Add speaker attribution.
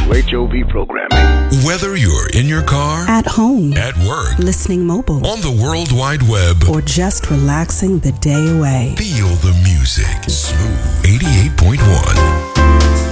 Speaker 1: WHOV programming.
Speaker 2: Whether you're in your car,
Speaker 3: at home,
Speaker 2: at work,
Speaker 3: listening mobile,
Speaker 2: on the World Wide Web,
Speaker 3: or just relaxing the day away,
Speaker 2: feel the